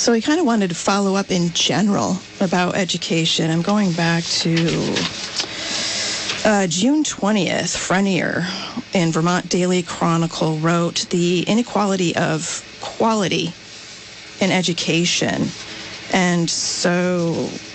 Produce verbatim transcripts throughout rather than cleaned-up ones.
So I kind of wanted to follow up in general about education. I'm going back to uh, June twentieth. Frenier in Vermont Daily Chronicle wrote, "The inequality of quality in education." And so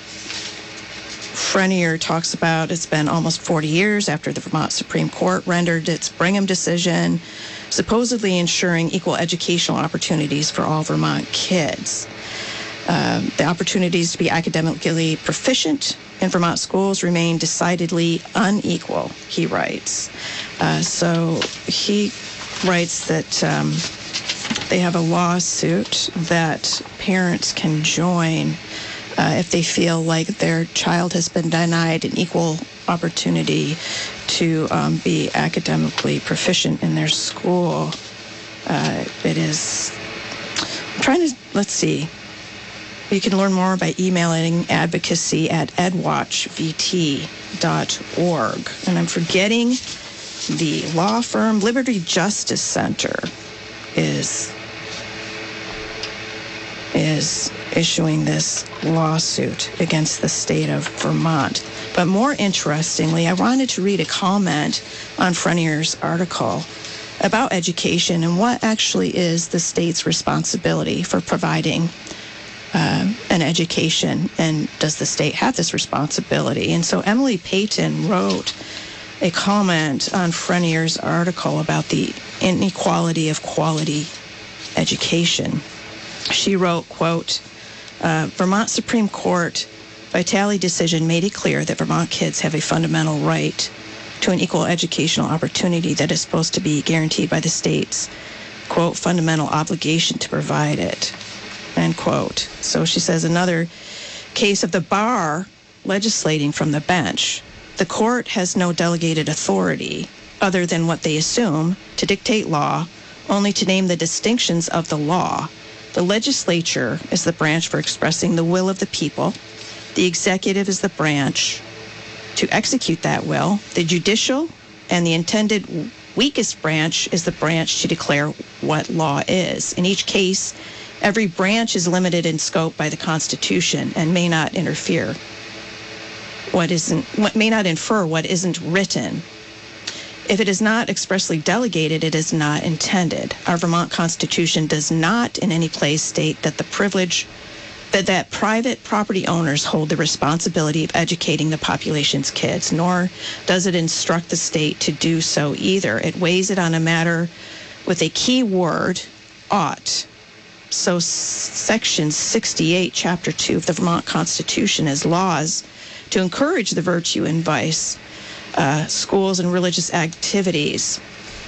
Frenier talks about it's been almost forty years after the Vermont Supreme Court rendered its Brigham decision, supposedly ensuring equal educational opportunities for all Vermont kids. Uh, the opportunities to be academically proficient in Vermont schools remain decidedly unequal, he writes. Uh, so he writes that um, they have a lawsuit that parents can join uh, if they feel like their child has been denied an equal opportunity to um, be academically proficient in their school. Uh, it is, I'm trying to, let's see. You can learn more by emailing advocacy at edwatch v t dot org. And I'm forgetting the law firm Liberty Justice Center is, is issuing this lawsuit against the state of Vermont. But more interestingly, I wanted to read a comment on Frenier's article about education and what actually is the state's responsibility for providing uh, an education, and does the state have this responsibility? And so Emily Payton wrote a comment on Frenier's article about the inequality of quality education. She wrote, quote, uh, Vermont Supreme Court Vitale decision made it clear that Vermont kids have a fundamental right to an equal educational opportunity that is supposed to be guaranteed by the state's, quote, fundamental obligation to provide it, end quote. So she says, another case of the bar legislating from the bench. The court has no delegated authority other than what they assume to dictate law, only to name the distinctions of the law. The legislature is the branch for expressing the will of the people. The executive is the branch to execute that will. The judicial and the intended weakest branch is the branch to declare what law is. In each case, every branch is limited in scope by the Constitution and may not interfere what isn't, what may not infer what isn't written. If it is not expressly delegated, it is not intended. Our Vermont Constitution does not in any place state that the privilege that, that private property owners hold the responsibility of educating the population's kids, nor does it instruct the state to do so either. It weighs it on a matter with a key word, ought. So Section sixty-eight, Chapter two of the Vermont Constitution is laws to encourage the virtue and vice, uh, schools and religious activities.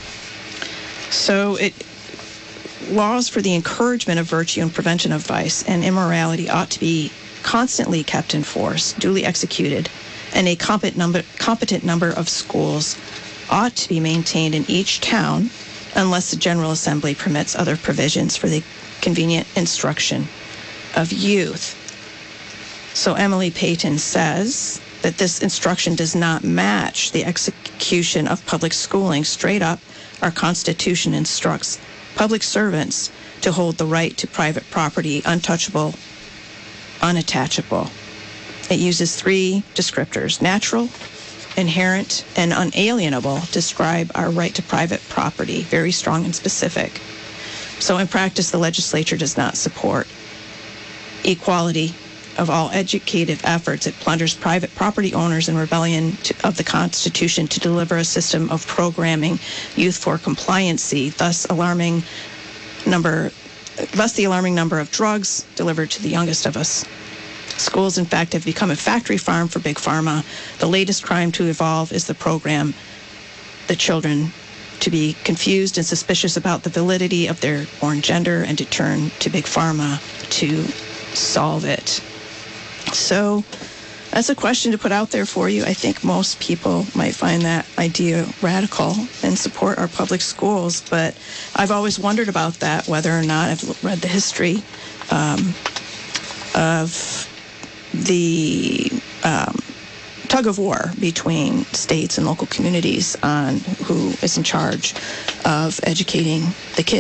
So it laws for the encouragement of virtue and prevention of vice and immorality ought to be constantly kept in force, duly executed, and a competent number, competent number of schools ought to be maintained in each town unless the General Assembly permits other provisions for the convenient instruction of youth. So Emily Payton says that this instruction does not match the execution of public schooling. Straight up, our Constitution instructs public servants to hold the right to private property untouchable, unattachable. It uses three descriptors: natural, inherent, and unalienable, describe our right to private property, very strong and specific. So in practice, the legislature does not support equality of all educative efforts. It plunders private property owners in rebellion to, of the Constitution to deliver a system of programming youth for compliancy, thus alarming number, thus the alarming number of drugs delivered to the youngest of us. Schools, in fact, have become a factory farm for Big Pharma. The latest crime to evolve is the program the children to be confused and suspicious about the validity of their born gender and to turn to Big Pharma to solve it. So that's a question to put out there for you. I think most people might find that idea radical and support our public schools, but I've always wondered about that, whether or not I've read the history um, of the um, tug of war between states and local communities on who is in charge of educating the kids.